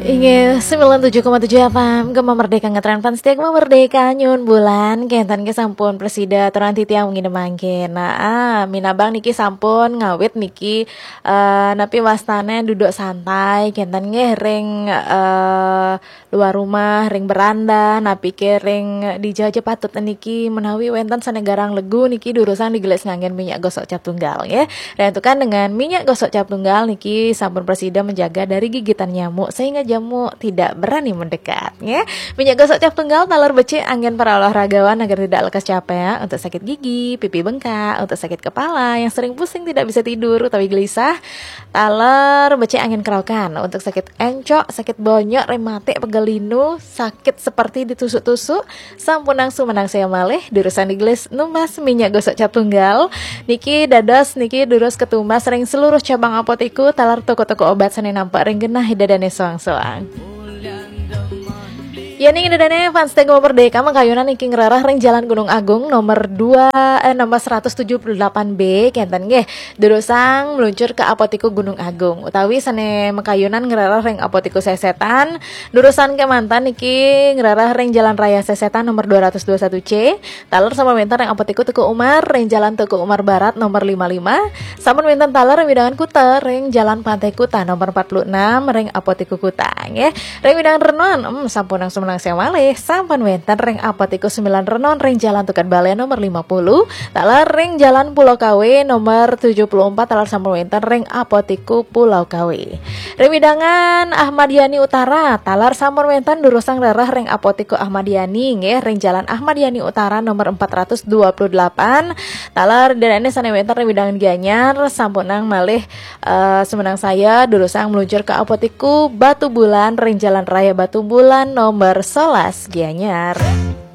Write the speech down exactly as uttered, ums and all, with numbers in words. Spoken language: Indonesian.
Inge sembilan puluh tujuh koma tujuh F M Gema Merdeka ngetren pan setia Gema Merdeka nyun bulan kentan ke sampun presida turan titi yang mungkin mangkin. Nah ah, minabang niki sampun ngawit niki uh, napi wastane duduk santai kentan nge ring uh, luar rumah ring beranda napi ke ring di jaja patut niki menawi wenten sanegarang legu niki durusan digeles nganggen minyak gosok cap tunggal ya. Dan itu kan dengan minyak gosok cap tunggal niki sampun presida menjaga dari gigitan nyamuk sehingga jamu tidak berani mendekat ya. Minyak gosok cap tunggal talar becik angin para olahragawan agar tidak lekas capek untuk sakit gigi, pipi bengkak, untuk sakit kepala yang sering pusing tidak bisa tidur tapi gelisah. Talar becik angin kerokan untuk sakit encok, sakit bonyok, rematik, pegalinu, sakit seperti ditusuk-tusuk, sampun nangsu menang saya malih durusan digelis numas minyak gosok cap tunggal. Niki dados niki durus ketumbas ring seluruh cabang apotiku talar toko-toko obat sane nampak ring genah hidadane soang-soang. Ya nih dadane fans Gema Merdeka mangkayunan niki ngerarah ring Jalan Gunung Agung nomor dua eh, nomor seratus tujuh puluh delapan B kenten nggih durusang meluncur ke Apotiku Gunung Agung utawi sane mangkayunan ngerarah ring Apotiku Sesetan durusan Kemantan niki ngerarah ring Jalan Raya Sesetan nomor dua ratus dua puluh satu C taler sama winter ring Apotiku Tuku Umar ring Jalan Tuku Umar Barat nomor lima puluh lima sampun winten taler ring Widangan Kuta ring Jalan Pantai Kuta nomor empat puluh enam ring Apotiku Kuta nggih ring Widangan Renon hmm, sampun langsung menang saya malih sampan wenten ring Apotiku sembilan Renon ring Jalan Tukan Balai nomor lima puluh talar ring Jalan Pulau K W nomor tujuh puluh empat talar sampan wenten ring Apotiku Pulau K W ring Widangan Ahmad Yani Utara talar sampan wenten durusang darah ring Apotiku Ahmad Yani nggih ring Jalan Ahmad Yani Utara nomor empat ratus dua puluh delapan talar dadane sane wenten ring Widangan Gianyar sampun nang malih uh, semenang saya durusang meluncur ke Apotiku Batu Bulan ring Jalan Raya Batu Bulan nomor Solas Gianyar.